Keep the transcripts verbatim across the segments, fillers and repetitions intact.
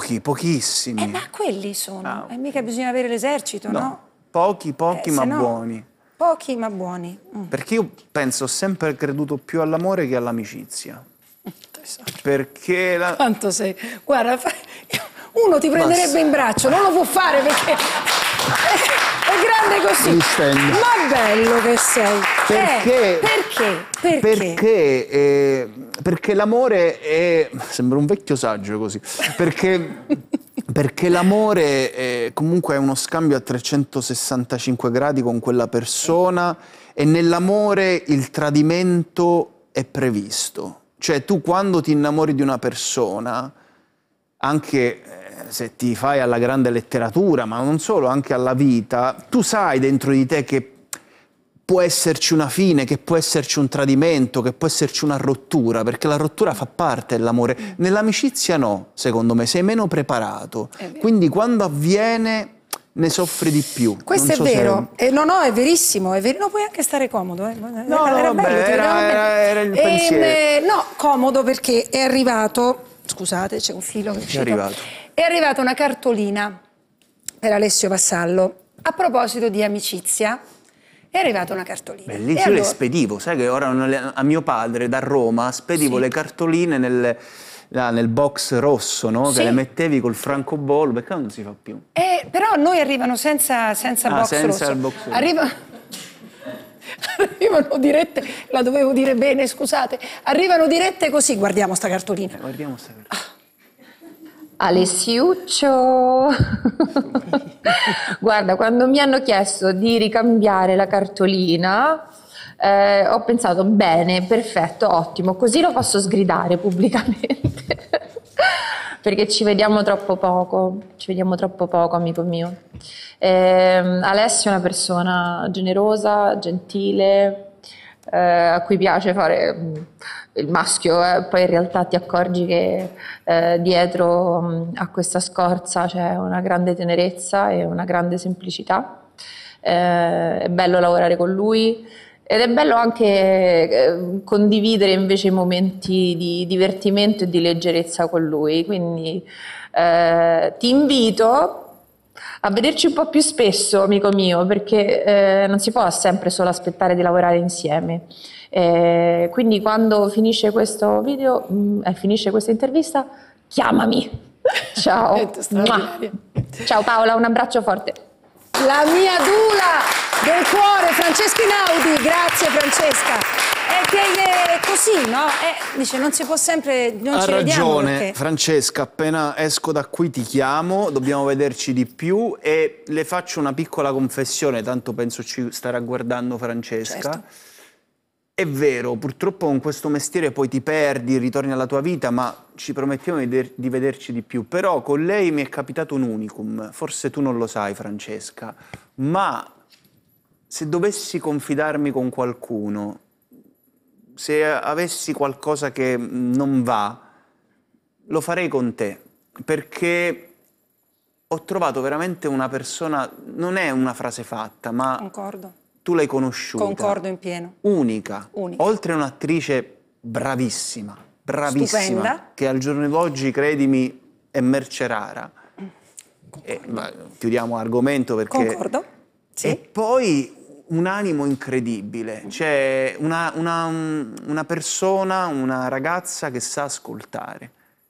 pochi, pochissimi. Eh, ma quelli sono. Ah. E mica bisogna avere l'esercito, no? No, pochi, pochi, Eh, ma se no- buoni. Pochi ma buoni. Mm. Perché io penso, ho sempre creduto più all'amore che all'amicizia. Perché la... Quanto sei? Guarda, fa- uno ti prenderebbe in braccio, non lo può fare perché è grande così. Mi stendo. Ma bello che sei. Perché? Eh, perché? Perché? Perché, eh, perché l'amore è... Sembra un vecchio saggio così. Perché, perché l'amore è, comunque è uno scambio a trecentosessantacinque gradi con quella persona e nell'amore il tradimento è previsto. Cioè tu quando ti innamori di una persona, anche eh, se ti fai alla grande letteratura, ma non solo, anche alla vita, tu sai dentro di te che può esserci una fine, che può esserci un tradimento, che può esserci una rottura, perché la rottura fa parte dell'amore. Nell'amicizia no, secondo me, sei meno preparato. Quindi quando avviene ne soffri di più. Questo Non è so vero, se... eh, no no è verissimo, è ver... no, puoi anche stare comodo. Eh. No, era, no, era vabbè, bello, ti era, vedevamo bene. era, era il Ehm, pensiero. eh, no, comodo perché è arrivato, scusate c'è un filo che è uscito. arrivato? È arrivata una cartolina per Alessio Vassallo, a proposito di amicizia. È arrivata una cartolina. Bellissimo, E io allora... le spedivo, sai che ora non le- a mio padre da Roma spedivo Sì. le cartoline nel, là, nel box rosso, no? Sì. Che le mettevi col francobollo, perché non si fa più? Eh, però a noi arrivano senza, senza Ah, box senza rosso. il box rosso. Arriva... Arrivano dirette, la dovevo dire bene, scusate. Arrivano dirette così, guardiamo sta cartolina. Eh, guardiamo sta cartolina. Alessiuccio, guarda, quando mi hanno chiesto di ricambiare la cartolina, eh, ho pensato, bene, perfetto, ottimo, così lo posso sgridare pubblicamente, perché ci vediamo troppo poco, ci vediamo troppo poco, amico mio. Eh, Alessio è una persona generosa, gentile, eh, a cui piace fare mm, il maschio, eh. Poi in realtà ti accorgi che eh, dietro mm, a questa scorza c'è una grande tenerezza e una grande semplicità. Eh, è bello lavorare con lui ed è bello anche eh, condividere invece i momenti di divertimento e di leggerezza con lui, quindi eh, ti invito a vederci un po' più spesso, amico mio, perché eh, non si può sempre solo aspettare di lavorare insieme. Eh, quindi quando finisce questo video, mh, eh, finisce questa intervista, chiamami. Ciao. Mua. Ciao Paola, un abbraccio forte. La mia dula del cuore, Francesca Inaudi, grazie Francesca. È che è così, no? Eh, dice, non si può sempre, non Ha ci vediamo ragione, perché... Francesca, appena esco da qui ti chiamo, dobbiamo vederci di più e le faccio una piccola confessione, tanto penso ci starà guardando Francesca. Certo. È vero, purtroppo con questo mestiere poi ti perdi, ritorni alla tua vita, ma ci promettiamo di, veder- di vederci di più. Però con lei mi è capitato un unicum, forse tu non lo sai Francesca, ma se dovessi confidarmi con qualcuno, se avessi qualcosa che non va, lo farei con te, perché ho trovato veramente una persona, non è una frase fatta, ma Concordo. tu l'hai conosciuta. Concordo in pieno. Unica. Unica. Oltre a un'attrice bravissima, bravissima, Stupenda. che al giorno d'oggi, credimi, è merce rara. E, ma, chiudiamo l'argomento perché... Concordo. Sì. E poi un animo incredibile, cioè una, una, una persona, una ragazza che sa ascoltare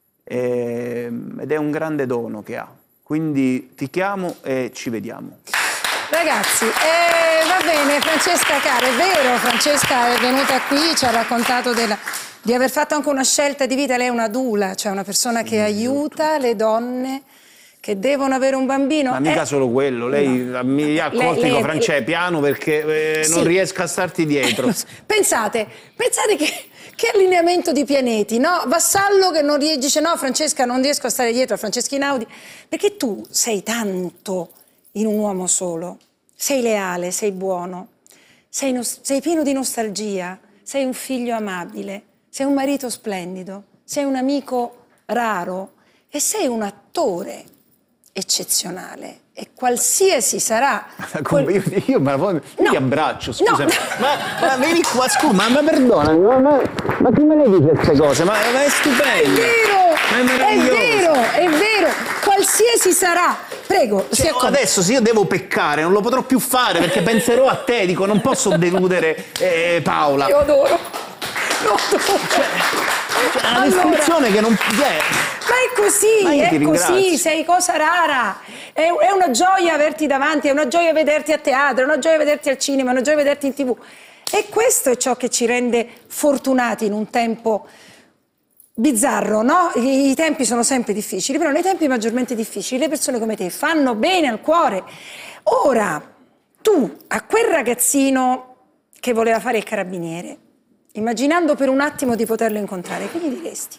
e, ed è un grande dono che ha. Quindi ti chiamo e ci vediamo. Ragazzi, eh, va bene, Francesca cara, è vero, Francesca è venuta qui, ci ha raccontato della, di aver fatto anche una scelta di vita, lei è una dula, cioè una persona che aiuta le donne che devono avere un bambino. Ma mica eh, solo quello, lei no. mi ha Lei- accorto, lei- dico, Francesca, piano perché eh, Sì. non riesco a starti dietro. Pensate, pensate che, che allineamento di pianeti, no? Vassallo che non rie- dice no Francesca non riesco a stare dietro a Francesca Inaudi, perché tu sei tanto in un uomo solo, sei leale, sei buono, sei, nos- sei pieno di nostalgia, sei un figlio amabile, sei un marito splendido, sei un amico raro e sei un attore eccezionale e qualsiasi sarà quel- Io, io me la voglio- No. ti abbraccio, scusa. No. Ma, ma vieni qua, scusa, ma, ma perdona, ma, ma, ma chi me le dice queste cose? Ma, ma è È stupendo. vero! Ma è È meraviglioso. vero, è vero, qualsiasi sarà. Prego, si Cioè, accomodi. adesso se io devo peccare non lo potrò più fare perché penserò a te, dico non posso deludere eh, Paola. Io adoro. Lo adoro. Cioè, è una Allora. descrizione che non... Eh. Ma è così, Ma io ti è così, ringrazio. sei cosa rara. È, è una gioia averti davanti, è una gioia vederti a teatro, è una gioia vederti al cinema, è una gioia vederti in tv. E questo è ciò che ci rende fortunati in un tempo bizzarro, no? I, i tempi sono sempre difficili, però nei tempi maggiormente difficili le persone come te fanno bene al cuore. Ora, tu a quel ragazzino che voleva fare il carabiniere, immaginando per un attimo di poterlo incontrare, che gli diresti?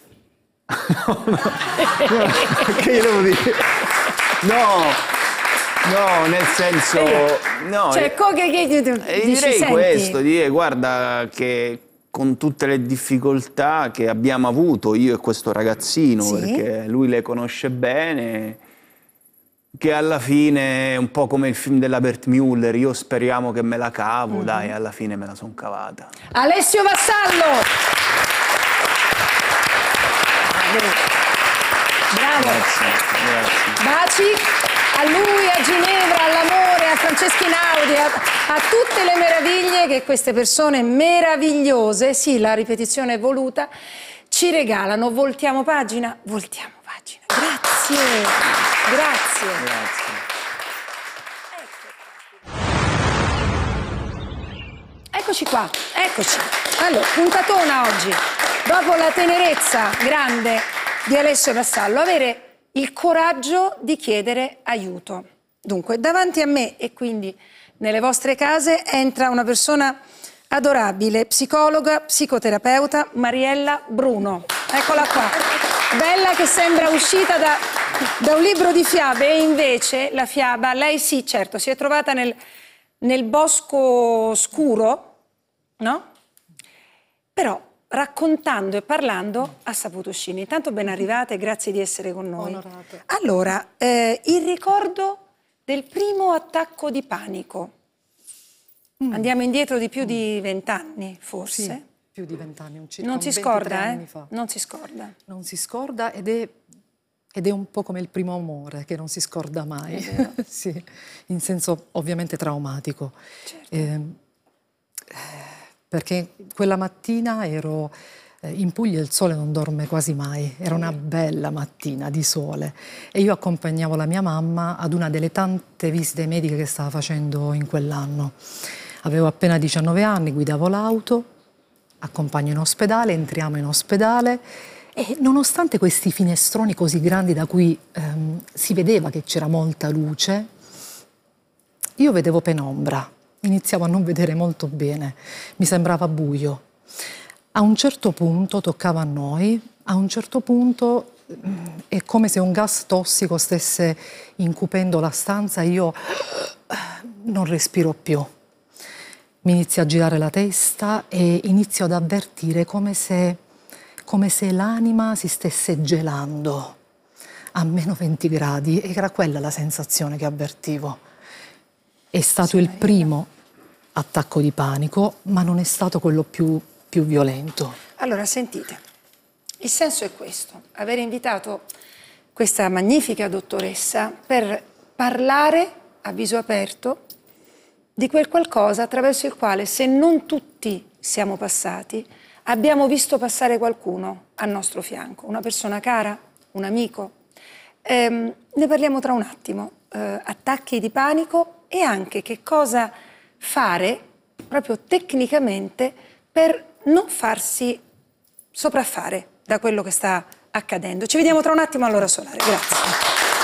Che gli devo dire? No, no, nel senso... No, Cioè, eh, co- che, che, che, eh, dici, direi senti, questo, dire guarda che con tutte le difficoltà che abbiamo avuto io e questo ragazzino, Sì. perché lui le conosce bene, che alla fine è un po' come il film della Bert Müller, io speriamo che me la cavo, Mm-hmm. dai, alla fine me la son cavata. Alessio Vassallo! Bravo! Grazie, grazie. Baci a lui, a Ginevra, all'amore, a Francesca Inaudi, a, a tutte le meraviglie che queste persone meravigliose, sì, la ripetizione è voluta, ci regalano. Voltiamo pagina? Voltiamo pagina. Grazie, grazie. Grazie. Eccoci qua, eccoci. Allora, puntatona oggi. Dopo la tenerezza grande di Alessio Vassallo, avere il coraggio di chiedere aiuto. Dunque, davanti a me e quindi nelle vostre case entra una persona adorabile, psicologa, psicoterapeuta, Mariella Bruno. Eccola qua. Bella che sembra uscita da, da un libro di fiabe e invece la fiaba, lei sì, certo, si è trovata nel, nel bosco scuro, no? Però raccontando e parlando ha saputo uscire. Intanto ben arrivate, grazie di essere con noi. Onorate. Allora, eh, il ricordo del primo attacco di panico. Andiamo indietro di più di vent'anni, forse. Sì, più di vent'anni, un circa Non un si ventitré scorda, eh? anni fa. Non si scorda. Non si scorda ed è, ed è un po' come il primo amore, che non si scorda mai. Sì, in senso ovviamente traumatico. Certo. Eh, perché quella mattina ero... eh, In Puglia il sole non dorme quasi mai, era una bella mattina di sole e io accompagnavo la mia mamma ad una delle tante visite mediche che stava facendo in quell'anno. Avevo appena diciannove anni, guidavo l'auto, accompagno in ospedale, entriamo in ospedale e nonostante questi finestroni così grandi da cui ehm, si vedeva che c'era molta luce, io vedevo penombra, iniziavo a non vedere molto bene, mi sembrava buio. A un certo punto toccava a noi, a un certo punto mm, è come se un gas tossico stesse incupendo la stanza e io non respiro più. Mi inizia a girare la testa e inizio ad avvertire come se, come se l'anima si stesse gelando a meno venti gradi e era quella la sensazione che avvertivo. È stato il primo attacco di panico, ma non è stato quello più più violento. Allora, sentite, il senso è questo, aver invitato questa magnifica dottoressa per parlare a viso aperto di quel qualcosa attraverso il quale, se non tutti siamo passati, abbiamo visto passare qualcuno al nostro fianco, una persona cara, un amico. Ehm, ne parliamo tra un attimo, eh, attacchi di panico e anche che cosa fare proprio tecnicamente per non farsi sopraffare da quello che sta accadendo. Ci vediamo tra un attimo all'Ora Solare. Grazie.